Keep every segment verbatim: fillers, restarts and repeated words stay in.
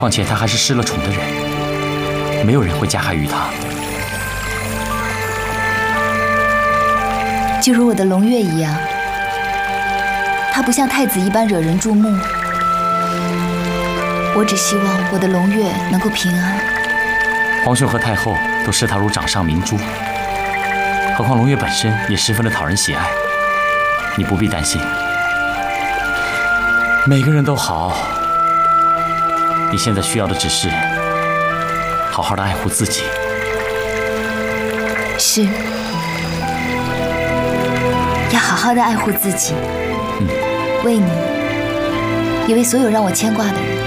况且他还是失了宠的人，没有人会加害于他。 就如我的龙月一样，他不像太子一般惹人注目。我只希望我的龙月能够平安。 皇兄和太后都视他如掌上明珠，何况龙月本身也十分的讨人喜爱，你不必担心。每个人都好，你现在需要的只是好好的爱护自己。 是，要好好的爱护自己。 嗯， 为你，也为所有让我牵挂的人。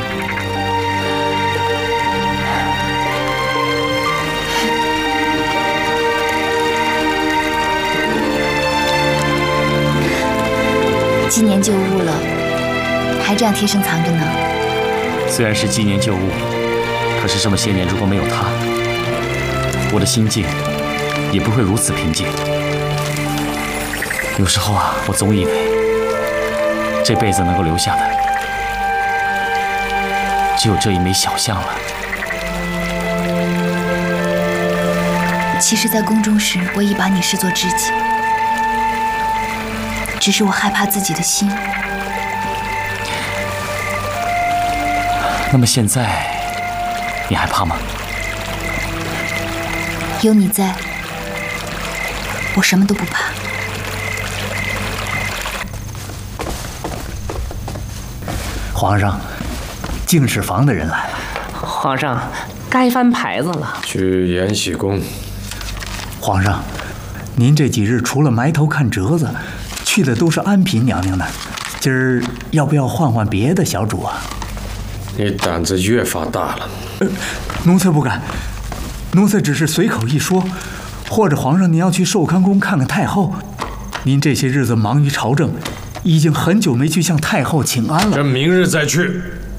纪年旧物了，还这样贴身藏着呢。 虽然是纪年旧物，可是这么些年如果没有它，我的心境也不会如此平静。有时候啊，我总以为这辈子能够留下的只有这一枚小象了。 其实，在宫中时，我已把你视作知己，只是我害怕自己的心。 那么现在，你害怕吗？ 有你在，我什么都不怕。 皇上，净室房的人来了。 皇上，该翻牌子了。 去延禧宫。 皇上，您这几日除了埋头看折子，去的都是安嫔娘娘那儿，今儿要不要换换别的小主啊？ 你胆子越发大了。 呃，奴才不敢，奴才只是随口一说。或者皇上您要去寿康宫看看太后，您这些日子忙于朝政，已经很久没去向太后请安了。 这明日再去。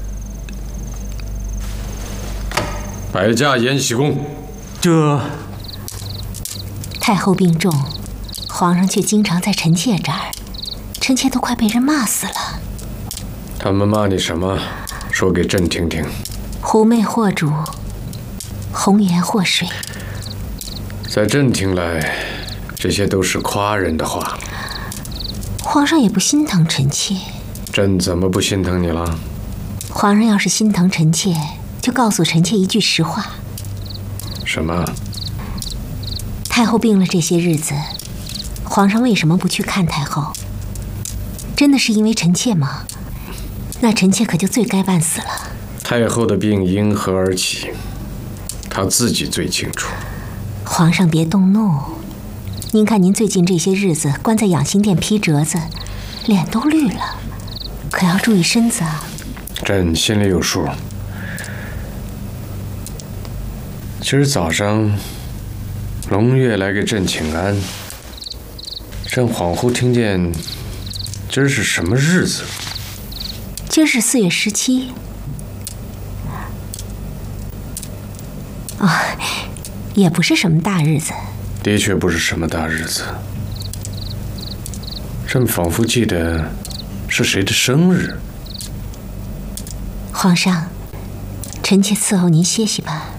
摆驾延禧宫。 这太后病重，皇上却经常在臣妾这儿，臣妾都快被人骂死了。 他们骂你什么？说给朕听听。 狐媚惑主，红颜祸水。 在朕听来，这些都是夸人的话。 皇上也不心疼臣妾。 朕怎么不心疼你了？ 皇上要是心疼臣妾，就告诉臣妾一句实话。 什么？ 太后病了这些日子，皇上为什么不去看太后？真的是因为臣妾吗？那臣妾可就罪该万死了。 太后的病因何而起，她自己最清楚。 皇上别动怒，您看您最近这些日子关在养心殿批折子，脸都绿了，可要注意身子啊。 朕心里有数。今儿早上，龙月来给朕请安，朕恍惚听见，今儿是什么日子？ 今儿是四月十七。哦，也不是什么大日子。 的确不是什么大日子。朕仿佛记得是谁的生日。 皇上，臣妾伺候您歇息吧。